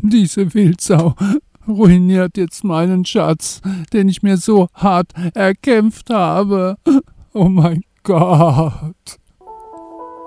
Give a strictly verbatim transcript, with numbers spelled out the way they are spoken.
Diese Wildsau ruiniert jetzt meinen Schatz, den ich mir so hart erkämpft habe. Oh mein Gott.